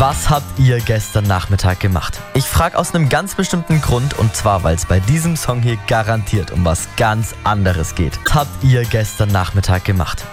Was habt ihr gestern Nachmittag gemacht? Ich frage aus einem ganz bestimmten Grund, und zwar, weil es bei diesem Song hier garantiert um was ganz anderes geht. Was habt ihr gestern Nachmittag gemacht?